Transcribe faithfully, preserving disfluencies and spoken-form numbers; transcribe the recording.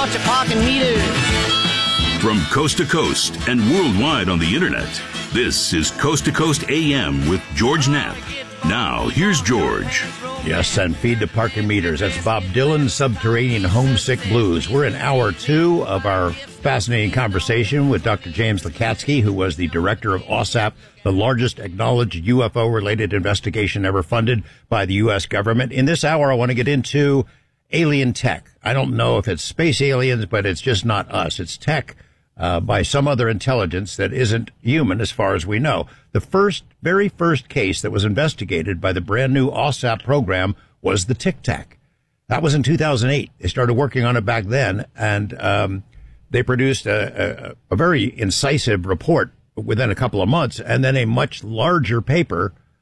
bunch of parking meters. From coast to coast and worldwide on the internet, this is Coast to Coast A M with George Knapp. Now, here's George. Yes, and feed the parking meters. That's Bob Dylan's Subterranean Homesick Blues. We're in hour two of our fascinating conversation with Doctor James Lacatski, who was the director of OSAP, the largest acknowledged U F O-related investigation ever funded by the U S government. In this hour, I want to get into alien tech. I don't know if it's space aliens, but it's just not us. It's tech uh, by some other intelligence that isn't human as far as we know. The first, very first case that was investigated by the brand new OSAP program was the Tic Tac. That was in two thousand eight. They started working on it back then, and um, they produced a, a, a very incisive report within a couple of months, and then a much larger paper